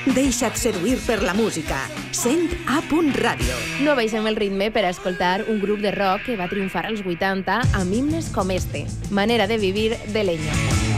Deixa't seduir per la música. Sent A.Radio. No baixem el ritme per a escoltar un grup de rock que va triomfar als 80 amb himnes com este, Manera de vivir de Leño.